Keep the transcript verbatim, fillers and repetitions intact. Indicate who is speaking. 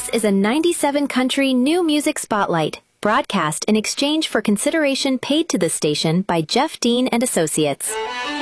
Speaker 1: This is a ninety-seven country new music spotlight, broadcast in exchange for consideration paid to the station by Jeff Dean and Associates.